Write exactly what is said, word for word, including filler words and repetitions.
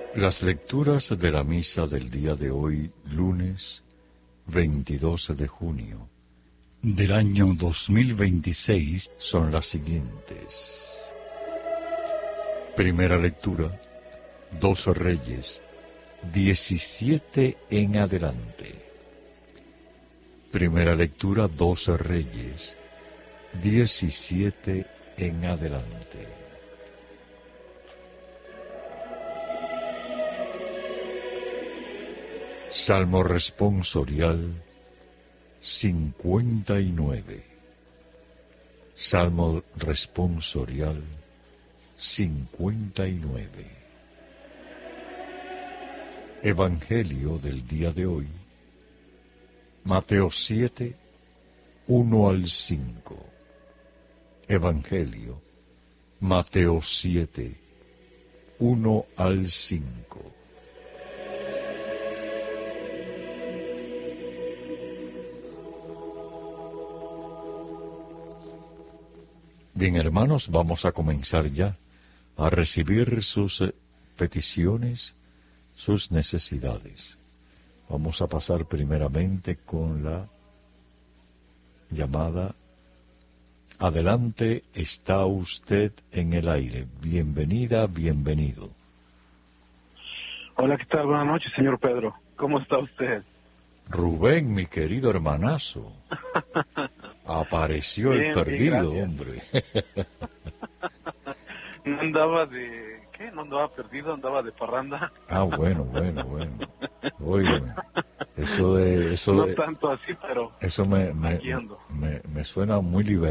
Las lecturas de la misa del día de hoy, lunes veintidós de junio del año dos mil veintiséis, son las siguientes. Primera lectura, dos Reyes, diecisiete en adelante. Primera lectura, dos Reyes, diecisiete en adelante. Salmo responsorial cincuenta y nueve. Salmo responsorial cincuenta y nueve. Evangelio del día de hoy, Mateo siete, uno al cinco. Evangelio, Mateo siete, uno al cinco. Bien, hermanos, vamos a comenzar ya a recibir sus peticiones, sus necesidades. Vamos a pasar primeramente con la llamada. Adelante, está usted en el aire. Bienvenida, bienvenido. Hola, ¿qué tal? Buenas noches, señor Pedro. ¿Cómo está usted? Rubén, mi querido hermanazo. Apareció bien, el perdido, bien, hombre. No andaba de... ¿Qué? ¿No andaba perdido? ¿Andaba de parranda? Ah, bueno, bueno, bueno. Óyeme, eso de... Eso no de, tanto así, pero... Eso me, me, me, me suena muy liberal.